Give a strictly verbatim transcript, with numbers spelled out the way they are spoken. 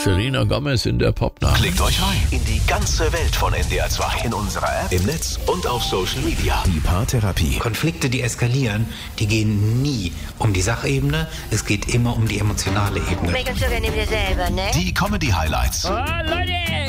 Selena Gomez in der Popnacht. Klickt euch rein in die ganze Welt von N D R zwei. In unserer App, im Netz und auf Social Media. Die Paartherapie. Konflikte, die eskalieren, die gehen nie um die Sachebene. Es geht immer um die emotionale Ebene. Make up so neben dir selber, ne? Die Comedy-Highlights. Oh, Leute,